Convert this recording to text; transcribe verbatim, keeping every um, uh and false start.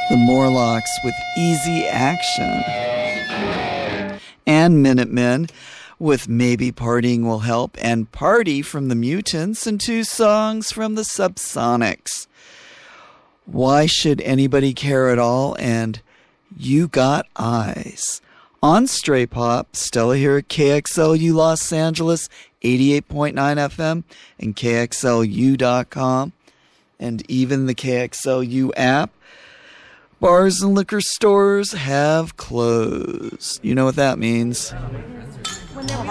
The Morlocks with Easy Action. And Minutemen with Maybe Partying Will Help, and Party from the Mutants, and two songs from the Subsonics. Why Should Anybody Care at All and You Got Eyes. On Stray Pop, Stella here at K X L U Los Angeles, eighty-eight point nine F M, and K X L U dot com, and even the K X L U app. Bars and liquor stores have closed. You know what that means.